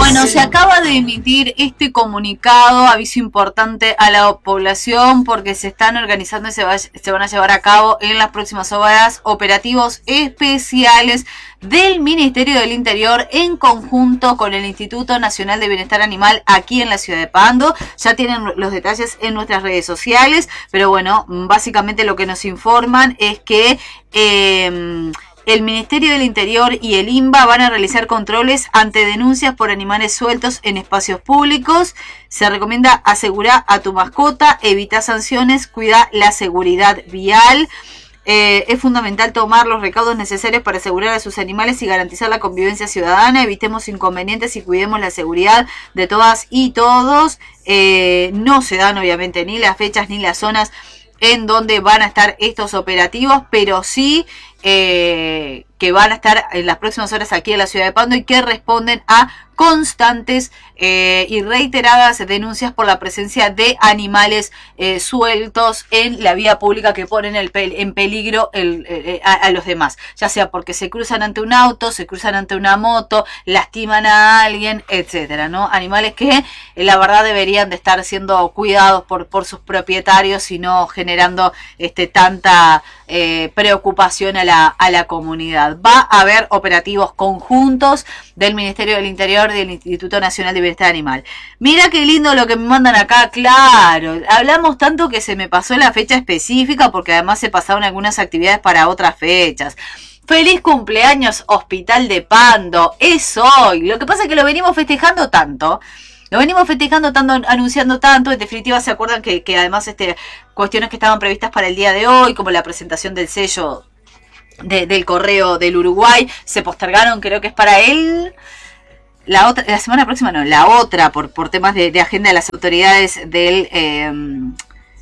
Bueno, se acaba de emitir este comunicado, aviso importante a la población porque se están organizando y se van a llevar a cabo en las próximas horas operativos especiales del Ministerio del Interior en conjunto con el Instituto Nacional de Bienestar Animal aquí en la ciudad de Pando. Ya tienen los detalles en nuestras redes sociales, pero bueno, básicamente lo que nos informan es que el Ministerio del Interior y el INBA van a realizar controles ante denuncias por animales sueltos en espacios públicos. Se recomienda asegurar a tu mascota, evitar sanciones, cuidar la seguridad vial. Es fundamental tomar los recaudos necesarios para asegurar a sus animales y garantizar la convivencia ciudadana. Evitemos inconvenientes y cuidemos la seguridad de todas y todos. No se dan obviamente ni las fechas ni las zonas en donde van a estar estos operativos, pero sí que van a estar en las próximas horas aquí en la ciudad de Pando y que responden a constantes y reiteradas denuncias por la presencia de animales sueltos en la vía pública que ponen en peligro a los demás, ya sea porque se cruzan ante un auto, se cruzan ante una moto, lastiman a alguien, etcétera, ¿no? Animales que la verdad deberían de estar siendo cuidados por sus propietarios y no generando tanta preocupación a la comunidad. Va a haber operativos conjuntos del Ministerio del Interior y del Instituto Nacional de Bienestar Animal. Mira qué lindo lo que me mandan acá, claro. Hablamos tanto que se me pasó la fecha específica porque además se pasaron algunas actividades para otras fechas. Feliz cumpleaños Hospital de Pando, es hoy. Lo que pasa es que lo venimos festejando tanto. Anunciando tanto. En definitiva, se acuerdan que además cuestiones que estaban previstas para el día de hoy, como la presentación del sello del correo del Uruguay, se postergaron, creo que es para la semana próxima, no, la otra, por temas de agenda de las autoridades del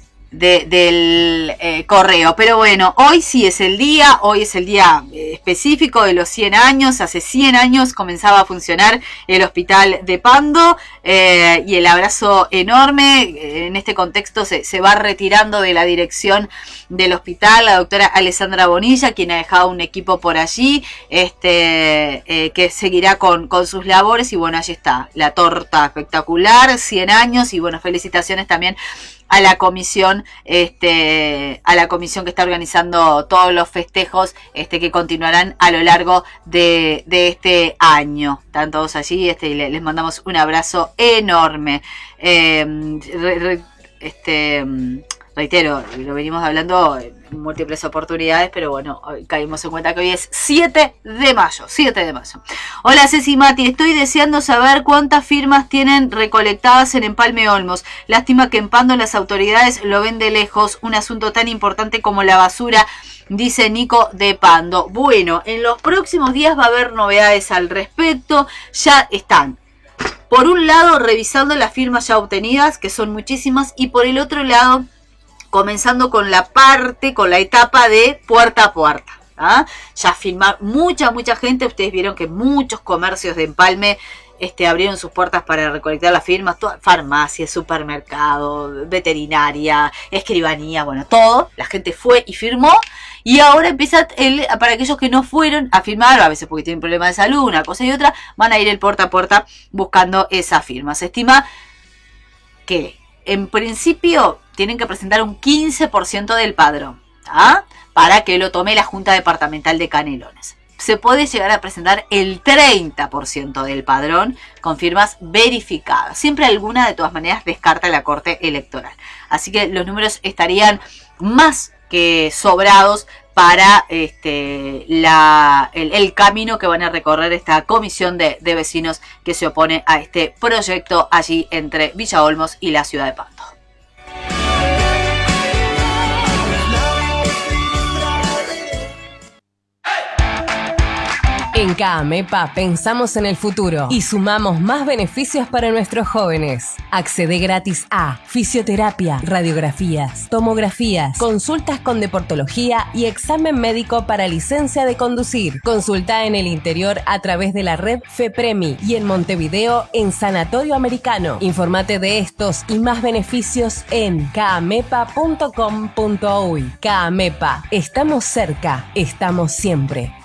correo. Pero bueno, hoy es el día específico de los 100 años. Hace 100 años comenzaba a funcionar el Hospital de Pando, y el abrazo enorme. En este contexto se va retirando de la dirección del hospital la doctora Alessandra Bonilla, quien ha dejado un equipo por allí, que seguirá con sus labores. Y bueno, allí está la torta espectacular, 100 años, y bueno, felicitaciones también a la comisión que está organizando todos los festejos que continuarán a lo largo de este año. Están todos allí, y les mandamos un abrazo enorme. Reitero, lo venimos hablando en múltiples oportunidades, pero bueno, hoy caímos en cuenta que hoy es 7 de mayo. Hola Ceci Mati, estoy deseando saber cuántas firmas tienen recolectadas en Empalme Olmos. Lástima que en Pando las autoridades lo ven de lejos, un asunto tan importante como la basura, dice Nico de Pando. Bueno, en los próximos días va a haber novedades al respecto. Ya están, por un lado, revisando las firmas ya obtenidas, que son muchísimas, y por el otro lado, comenzando con la etapa de puerta a puerta. Ya firmar mucha gente. Ustedes vieron que muchos comercios de Empalme abrieron sus puertas para recolectar las firmas. Farmacias, supermercado, veterinaria, escribanía, bueno, todo. La gente fue y firmó. Y ahora empieza para aquellos que no fueron a firmar, a veces porque tienen problemas de salud, una cosa y otra, van a ir el puerta a puerta buscando esa firma. Se estima que en principio tienen que presentar un 15% del padrón, para que lo tome la Junta Departamental de Canelones. Se puede llegar a presentar el 30% del padrón con firmas verificadas. Siempre alguna, de todas maneras, descarta la Corte Electoral. Así que los números estarían más que sobrados para el camino que van a recorrer esta comisión de vecinos que se opone a este proyecto allí entre Villa Olmos y la ciudad de Pando. En CAAMEPA pensamos en el futuro y sumamos más beneficios para nuestros jóvenes. Accede gratis a fisioterapia, radiografías, tomografías, consultas con deportología y examen médico para licencia de conducir. Consulta en el interior a través de la red FEPREMI y en Montevideo en Sanatorio Americano. Informate de estos y más beneficios en caamepa.com.uy. CAAMEPA, estamos cerca, estamos siempre.